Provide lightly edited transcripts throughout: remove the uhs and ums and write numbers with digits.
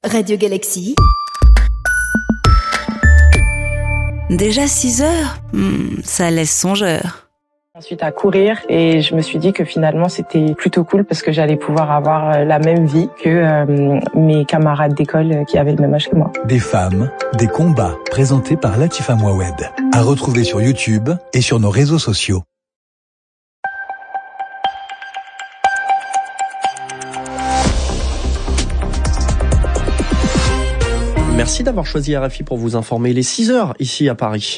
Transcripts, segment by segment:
Radio Galaxy. Déjà 6 heures, ça laisse songeur. Ensuite à courir et je me suis dit que finalement c'était plutôt cool parce que j'allais pouvoir avoir la même vie que mes camarades d'école qui avaient le même âge que moi. Des femmes, des combats, présentés par Latifa Mouawed. À retrouver sur YouTube et sur nos réseaux sociaux. Merci d'avoir choisi RFI pour vous informer. Il est 6h ici à Paris.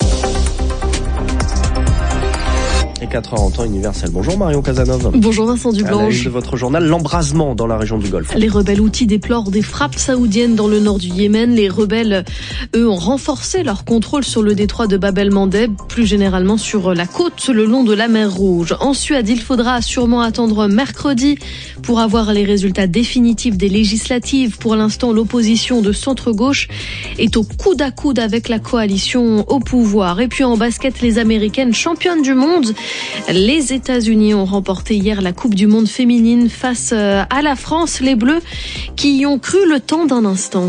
Et 4h en temps universel. Bonjour Marion Casanov. Bonjour Vincent Dublanche. À la une de votre journal, l'embrasement dans la région du Golfe. Les rebelles houthis déplorent des frappes saoudiennes dans le nord du Yémen. Les rebelles, eux, ont renforcé leur contrôle sur le détroit de Bab el-Mandeb, plus généralement sur la côte le long de la mer Rouge. En Suède, il faudra sûrement attendre mercredi pour avoir les résultats définitifs des législatives. Pour l'instant, l'opposition de centre-gauche est au coude à coude avec la coalition au pouvoir. Et puis en basket, les Américaines championnes du monde. Les États-Unis ont remporté hier la Coupe du Monde féminine face à la France, les Bleus qui y ont cru le temps d'un instant.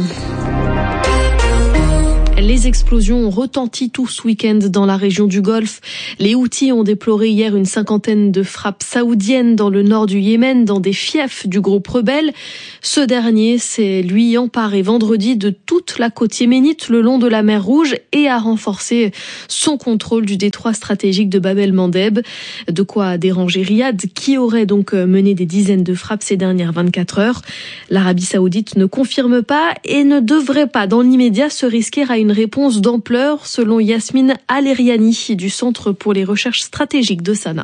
Les explosions ont retenti tout ce week-end dans la région du Golfe. Les Houthis ont déploré hier une 50aine de frappes saoudiennes dans le nord du Yémen, dans des fiefs du groupe rebelle. Ce dernier s'est, lui, emparé vendredi de toute la côte yéménite le long de la mer Rouge et a renforcé son contrôle du détroit stratégique de Bab el-Mandeb. De quoi déranger Riyad, qui aurait donc mené des dizaines de frappes ces dernières 24 heures. L'Arabie saoudite ne confirme pas et ne devrait pas dans l'immédiat se risquer à une réponse d'ampleur, selon Yasmine Al-Eriani du Centre pour les recherches stratégiques de Sanaa.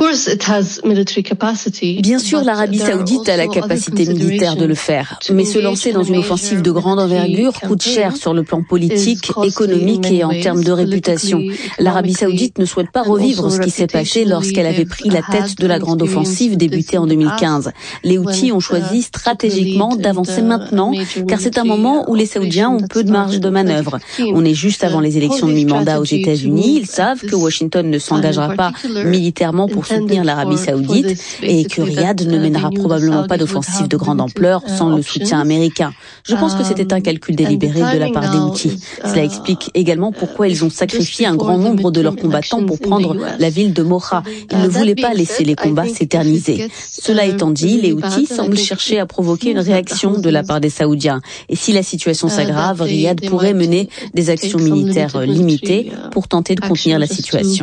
Bien sûr, l'Arabie saoudite a la capacité militaire de le faire, mais se lancer dans une offensive de grande envergure coûte cher sur le plan politique, économique et en termes de réputation. L'Arabie saoudite ne souhaite pas revivre ce qui s'est passé lorsqu'elle avait pris la tête de la grande offensive débutée en 2015. Les Houthis ont choisi stratégiquement d'avancer maintenant, car c'est un moment où les Saoudiens ont peu de marge de manœuvre. On est juste avant les élections de mi-mandat aux États-Unis. Ils savent que Washington ne s'engagera pas militairement pour soutenir l'Arabie saoudite et que Riyad ne mènera probablement pas d'offensive de grande ampleur sans le soutien américain. Je pense que c'était un calcul délibéré de la part des Houthis. Cela explique également pourquoi ils ont sacrifié un grand nombre de leurs combattants pour prendre la ville de Mocha. Ils ne voulaient pas laisser les combats s'éterniser. Cela étant dit, les Houthis semblent chercher à provoquer une réaction de la part des Saoudiens. Et si la situation s'aggrave, Riyad pourrait mener des actions militaires limitées pour tenter de contenir la situation.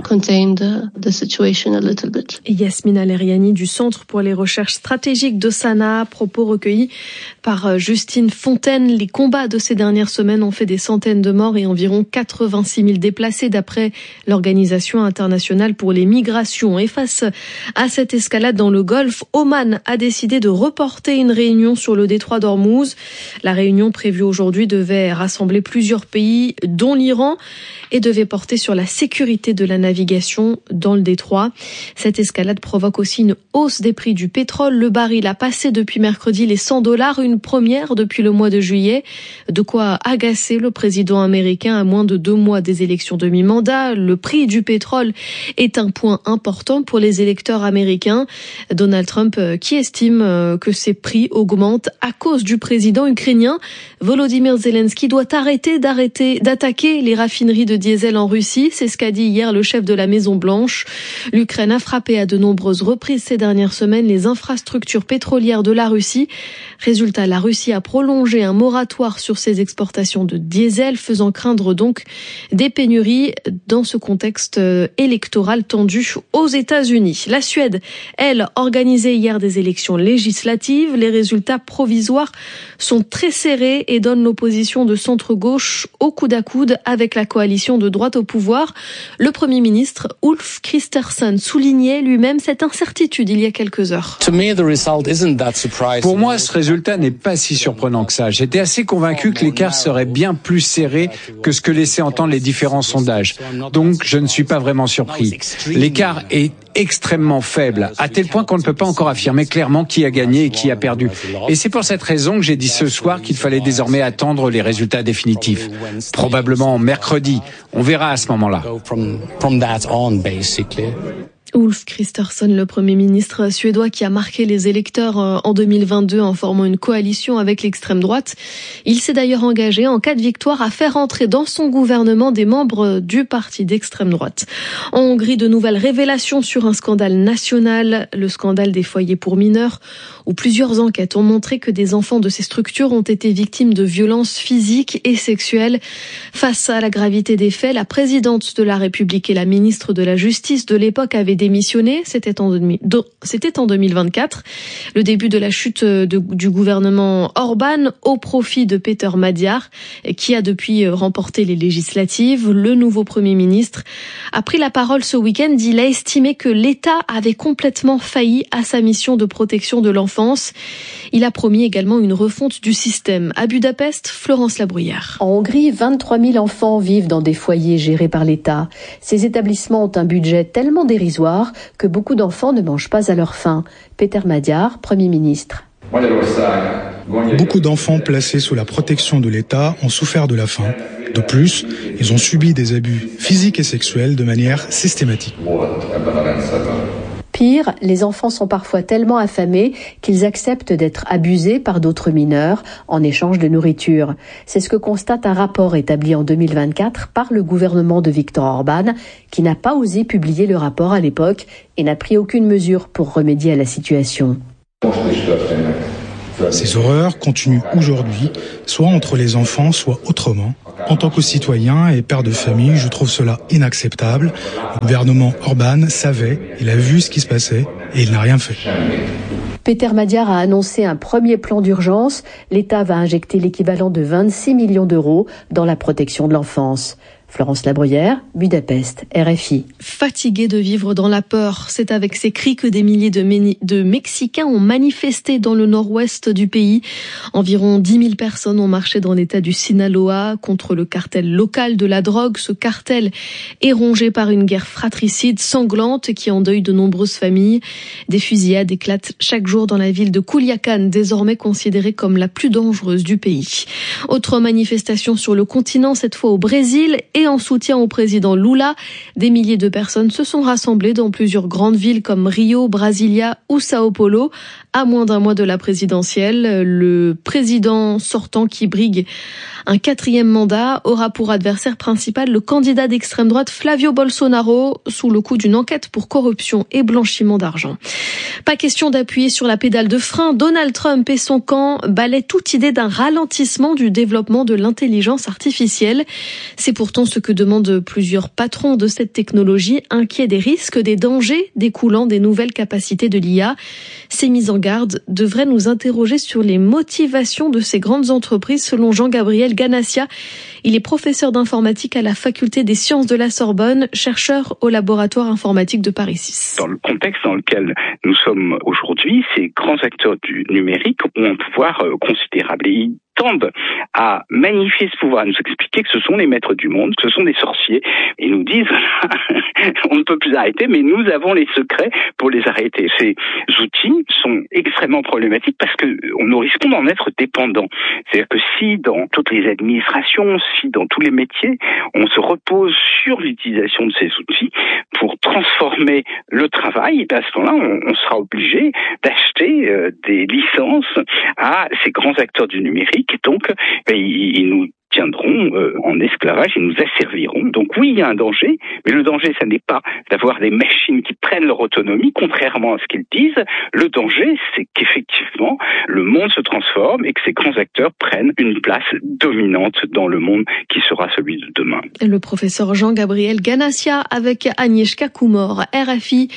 Yasmine Al-Eriani du Centre pour les recherches stratégiques de Sanaa, propos recueillis par Justine Fontaine. Les combats de ces dernières semaines ont fait des centaines de morts et environ 86 000 déplacés d'après l'Organisation internationale pour les migrations. Et face à cette escalade dans le Golfe, Oman a décidé de reporter une réunion sur le détroit d'Ormuz. La réunion prévue aujourd'hui devait rassembler plusieurs pays, dont l'Iran, et devait porter sur la sécurité de la navigation dans le détroit. Cette escalade provoque aussi une hausse des prix du pétrole. Le baril a passé depuis mercredi les $100, une première depuis le mois de juillet. De quoi agacer le président américain à moins de 2 mois des élections de mi-mandat. Le prix du pétrole est un point important pour les électeurs américains. Donald Trump qui estime que ces prix augmentent à cause du président ukrainien. Volodymyr Zelensky doit arrêter d'attaquer les raffineries de diesel en Russie. C'est ce qu'a dit hier le chef de la Maison-Blanche. L'Ukraine a frappé à de nombreuses reprises ces dernières semaines les infrastructures pétrolières de la Russie. Résultat, la Russie a prolongé un moratoire sur ses exportations de diesel, faisant craindre donc des pénuries dans ce contexte électoral tendu aux États-Unis. La Suède, elle, organisait hier des élections législatives. Les résultats provisoires sont très serrés et donnent l'opposition de centre-gauche au coude à coude avec la coalition de droite au pouvoir. Le Premier ministre Ulf Kristersson soulignait lui-même cette incertitude il y a quelques heures. Pour moi, ce résultat n'est pas si surprenant que ça. J'étais assez convaincu que l'écart serait bien plus serré que ce que laissaient entendre les différents sondages. Donc, je ne suis pas vraiment surpris. L'écart est extrêmement faible, à tel point qu'on ne peut pas encore affirmer clairement qui a gagné et qui a perdu. Et c'est pour cette raison que j'ai dit ce soir qu'il fallait désormais attendre les résultats définitifs. Probablement mercredi. On verra à ce moment-là. Ulf Kristersson, le Premier ministre suédois qui a marqué les électeurs en 2022 en formant une coalition avec l'extrême droite. Il s'est d'ailleurs engagé, en cas de victoire, à faire entrer dans son gouvernement des membres du parti d'extrême droite. En Hongrie, de nouvelles révélations sur un scandale national, le scandale des foyers pour mineurs, où plusieurs enquêtes ont montré que des enfants de ces structures ont été victimes de violences physiques et sexuelles. Face à la gravité des faits, la présidente de la République et la ministre de la Justice de l'époque avaient démissionné, c'était en 2024, le début de la chute du gouvernement Orban au profit de Péter Magyar, qui a depuis remporté les législatives. Le nouveau Premier ministre a pris la parole ce week-end. Il a estimé que l'État avait complètement failli à sa mission de protection de l'enfance. Il a promis également une refonte du système. À Budapest, Florence Labruyère. En Hongrie, 23 000 enfants vivent dans des foyers gérés par l'État. Ces établissements ont un budget tellement dérisoire que beaucoup d'enfants ne mangent pas à leur faim. Péter Magyar, Premier ministre. Beaucoup d'enfants placés sous la protection de l'État ont souffert de la faim. De plus, ils ont subi des abus physiques et sexuels de manière systématique. Pire, les enfants sont parfois tellement affamés qu'ils acceptent d'être abusés par d'autres mineurs en échange de nourriture. C'est ce que constate un rapport établi en 2024 par le gouvernement de Viktor Orban, qui n'a pas osé publier le rapport à l'époque et n'a pris aucune mesure pour remédier à la situation. Ces horreurs continuent aujourd'hui, soit entre les enfants, soit autrement. En tant que citoyen et père de famille, je trouve cela inacceptable. Le gouvernement Orban savait, il a vu ce qui se passait et il n'a rien fait. Péter Magyar a annoncé un premier plan d'urgence. L'État va injecter l'équivalent de 26 millions d'euros dans la protection de l'enfance. Florence Labruyère, Budapest, RFI. Fatigué de vivre dans la peur, c'est avec ces cris que des milliers de Mexicains ont manifesté dans le nord-ouest du pays. Environ 10 000 personnes ont marché dans l'état du Sinaloa contre le cartel local de la drogue. Ce cartel est rongé par une guerre fratricide sanglante qui endeuille de nombreuses familles. Des fusillades éclatent chaque jour dans la ville de Culiacán, désormais considérée comme la plus dangereuse du pays. Autre manifestation sur le continent, cette fois au Brésil, et en soutien au président Lula. Des milliers de personnes se sont rassemblées dans plusieurs grandes villes comme Rio, Brasilia ou Sao Paulo. À moins d'un mois de la présidentielle, le président sortant qui brigue un 4e mandat aura pour adversaire principal le candidat d'extrême droite Flavio Bolsonaro, sous le coup d'une enquête pour corruption et blanchiment d'argent. Pas question d'appuyer sur la pédale de frein. Donald Trump et son camp balaient toute idée d'un ralentissement du développement de l'intelligence artificielle. C'est pourtant ce que demandent plusieurs patrons de cette technologie, inquiets des risques, des dangers découlant des nouvelles capacités de l'IA. Ces mises en garde devraient nous interroger sur les motivations de ces grandes entreprises, selon Jean-Gabriel Ganassia. Il est professeur d'informatique à la faculté des sciences de la Sorbonne, chercheur au laboratoire informatique de Paris 6. Dans le contexte dans lequel nous sommes aujourd'hui, ces grands acteurs du numérique ont un pouvoir considérable. Et ils tendent à magnifier ce pouvoir, à nous expliquer que ce sont les maîtres du monde, que ce sont des sorciers, et nous disent on ne peut plus arrêter, mais nous avons les secrets pour les arrêter. Ces outils sont extrêmement problématiques parce que nous risquons d'en être dépendants. C'est-à-dire que si dans toutes les administrations, si dans tous les métiers, on se repose sur l'utilisation de ces outils pour transformer le travail, à ce moment-là, on sera obligé d'acheter des licences à ces grands acteurs du numérique. Et donc, ils nous tiendront en esclavage et nous asserviront. Donc oui, il y a un danger, mais le danger, ça n'est pas d'avoir des machines qui prennent leur autonomie, contrairement à ce qu'ils disent. Le danger, c'est qu'effectivement, le monde se transforme et que ces grands acteurs prennent une place dominante dans le monde qui sera celui de demain. Le professeur Jean-Gabriel Ganassia avec Agnieszka Kumor, RFI,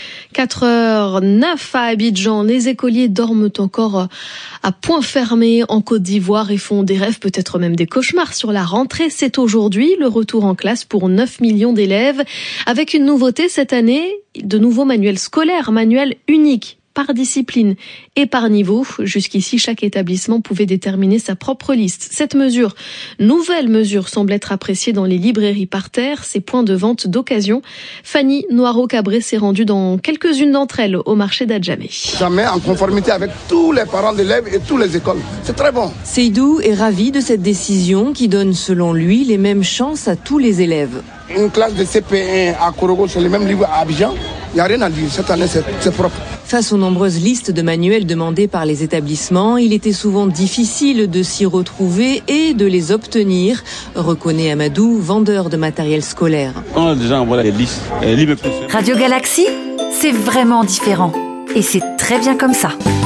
4h09 à Abidjan. Les écoliers dorment encore à point fermé en Côte d'Ivoire et font des rêves, peut-être même des cauchemars sur la rentrée. C'est aujourd'hui le retour en classe pour 9 millions d'élèves. Avec une nouveauté cette année, de nouveaux manuels scolaires, manuels uniques par discipline et par niveau. Jusqu'ici, chaque établissement pouvait déterminer sa propre liste. Cette nouvelle mesure, semble être appréciée dans les librairies par terre, ces points de vente d'occasion. Fanny Noiro-Cabré s'est rendue dans quelques-unes d'entre elles au marché d'Adjamé. Ça met en conformité avec tous les parents d'élèves et toutes les écoles. C'est très bon. Seydou est ravi de cette décision qui donne, selon lui, les mêmes chances à tous les élèves. Une classe de CP1 à Korogo, c'est le même livre à Abidjan. Il n'y a rien à dire. Cette année, c'est propre. Face aux nombreuses listes de manuels demandés par les établissements, il était souvent difficile de s'y retrouver et de les obtenir, reconnaît Amadou, vendeur de matériel scolaire. Quand les gens envoient les listes, Radio Galaxy, c'est vraiment différent. Et c'est très bien comme ça.